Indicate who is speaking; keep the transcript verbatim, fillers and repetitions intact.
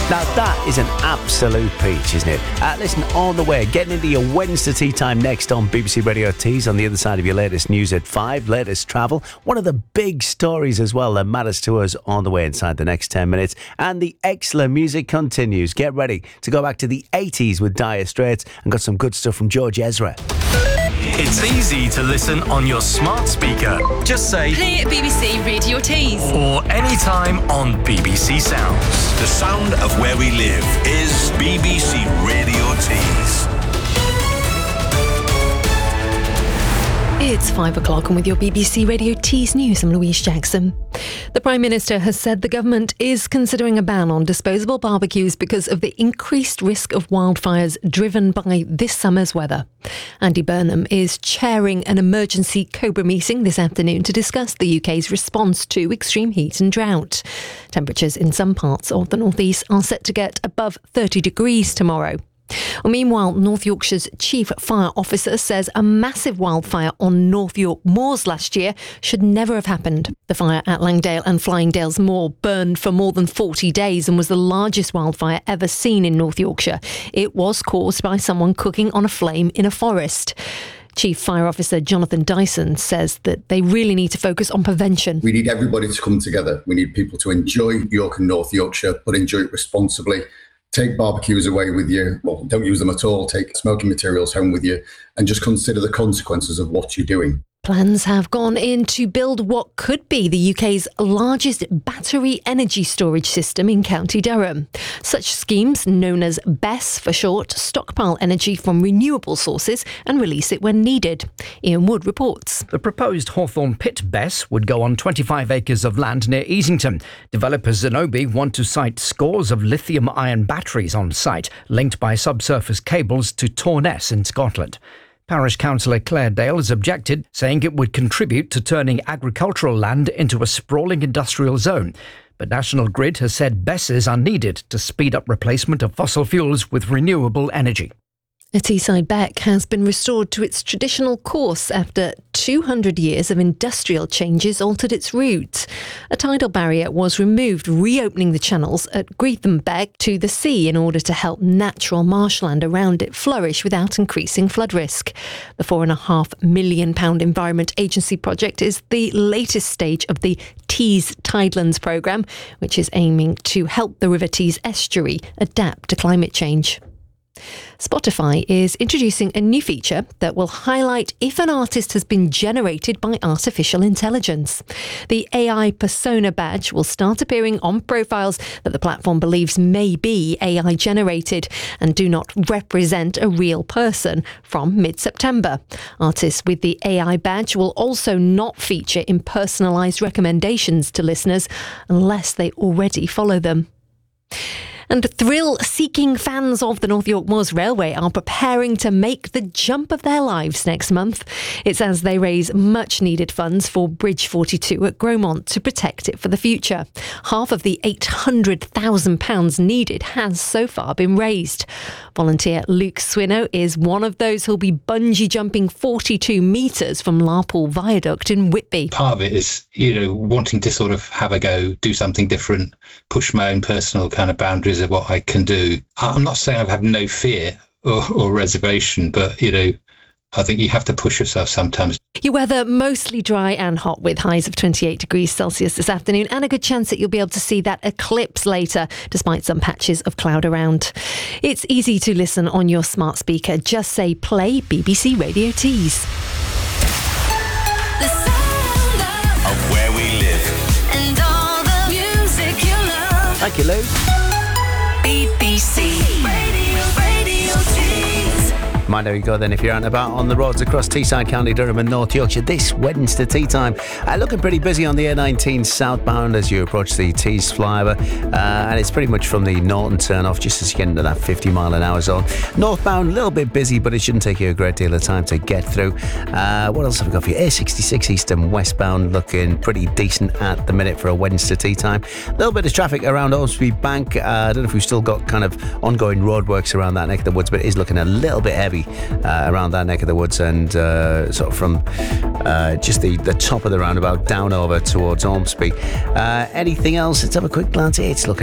Speaker 1: Now that is an absolute peach, isn't it? Uh, listen, on the way, getting into your Wednesday tea time next on B B C Radio Tees. On the other side of your latest news at five, latest travel. One of the big stories as well that matters to us on the way inside the next ten minutes. And the excellent music continues. Get ready to go back to the eighties with Dire Straits and got some good stuff from George Ezra.
Speaker 2: It's easy to listen on your smart speaker. Just say
Speaker 3: play at B B C Radio Tees
Speaker 2: or anytime on B B C Sounds.
Speaker 4: The sound of where we live is B B C Radio Tees.
Speaker 5: It's five o'clock and with your B B C Radio Tees News, I'm Louise Jackson. The Prime Minister has said the government is considering a ban on disposable barbecues because of the increased risk of wildfires driven by this summer's weather. Andy Burnham is chairing an emergency Cobra meeting this afternoon to discuss the U K's response to extreme heat and drought. Temperatures in some parts of the northeast are set to get above thirty degrees tomorrow. Well, meanwhile, North Yorkshire's Chief Fire Officer says a massive wildfire on North York Moors last year should never have happened. The fire at Langdale and Flying Dales Moor burned for more than forty days and was the largest wildfire ever seen in North Yorkshire. It was caused by someone cooking on a flame in a forest. Chief Fire Officer Jonathan Dyson says that they really need to focus on prevention.
Speaker 6: We need everybody to come together. We need people to enjoy York and North Yorkshire, but enjoy it responsibly. Take barbecues away with you. Well, don't use them at all. Take smoking materials home with you and just consider the consequences of what you're doing.
Speaker 5: Plans have gone in to build what could be the U K's largest battery energy storage system in County Durham. Such schemes, known as B E S S for short, stockpile energy from renewable sources and release it when needed. Ian Wood reports.
Speaker 7: The proposed Hawthorne Pit B E S S would go on twenty-five acres of land near Easington. Developers Zenobē want to site scores of lithium-ion batteries on site, linked by subsurface cables to Torness in Scotland. Parish Councillor Claire Dale has objected, saying it would contribute to turning agricultural land into a sprawling industrial zone. But National Grid has said B E S Ss are needed to speed up replacement of fossil fuels with renewable energy.
Speaker 5: A Teesside Beck has been restored to its traditional course after two hundred years of industrial changes altered its route. A tidal barrier was removed, reopening the channels at Greetham Beck to the sea in order to help natural marshland around it flourish without increasing flood risk. The four and a half million pound Environment Agency project is the latest stage of the Tees Tidelands programme, which is aiming to help the River Tees estuary adapt to climate change. Spotify is introducing a new feature that will highlight if an artist has been generated by artificial intelligence. The A I persona badge will start appearing on profiles that the platform believes may be A I generated and do not represent a real person from mid-September. Artists with the A I badge will also not feature in personalised recommendations to listeners unless they already follow them. And thrill-seeking fans of the North York Moors Railway are preparing to make the jump of their lives next month. It's as they raise much-needed funds for Bridge forty-two at Gromont to protect it for the future. Half of the eight hundred thousand pounds needed has so far been raised. Volunteer Luke Swinnow is one of those who'll be bungee jumping forty-two metres from Larpool Viaduct in Whitby.
Speaker 8: Part of it is, you know, wanting to sort of have a go, do something different, push my own personal kind of boundaries of what I can do. I'm not saying I have no fear or, or reservation, but, you know, I think you have to push yourself sometimes.
Speaker 5: Your weather mostly dry and hot with highs of twenty-eight degrees Celsius this afternoon and a good chance that you'll be able to see that eclipse later, despite some patches of cloud around. It's easy to listen on your smart speaker. Just say play B B C Radio Tees.
Speaker 3: The sound
Speaker 4: Of where we live.
Speaker 3: and all the music you love.
Speaker 1: Thank you, Lou.
Speaker 3: B B C Radio, Radio Tees.
Speaker 1: Mind how you go then if you're out and about on the roads across Teesside, County Durham and North Yorkshire this Wednesday tea time. Uh, looking pretty busy on the A nineteen southbound as you approach the Tees flyover, uh, and it's pretty much from the Norton turn off just as you get into that fifty mile an hour zone. Northbound a little bit busy, but it shouldn't take you a great deal of time to get through. Uh, what else have we got for you? A sixty-six east and westbound looking pretty decent at the minute for a Wednesday tea time. A little bit of traffic around Ormsby Bank. uh, I don't know if we've still got kind of ongoing roadworks around that neck of the woods, but it is looking a little bit heavy Uh, around that neck of the woods and uh, sort of from uh, just the, the top of the roundabout down over towards Ormsby. Uh, anything else? Let's have a quick glance. It's looking